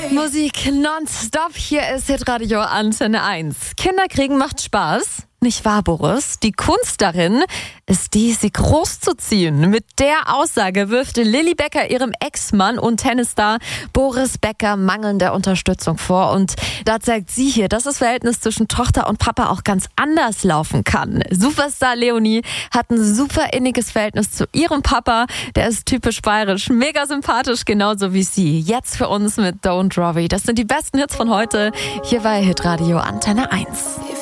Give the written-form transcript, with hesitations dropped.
Musik nonstop, hier ist Hitradio Antenne 1. Kinderkriegen macht Spaß. Nicht wahr, Boris? Die Kunst darin ist die, sie großzuziehen. Mit der Aussage wirft Lilly Becker ihrem Ex-Mann und Tennisstar Boris Becker mangelnde Unterstützung vor. Und da zeigt sie hier, dass das Verhältnis zwischen Tochter und Papa auch ganz anders laufen kann. Superstar Leonie hat ein super inniges Verhältnis zu ihrem Papa. Der ist typisch bayerisch, mega sympathisch, genauso wie sie. Jetzt für uns mit Don't Worry. Das sind die besten Hits von heute hier bei Hitradio Antenne 1.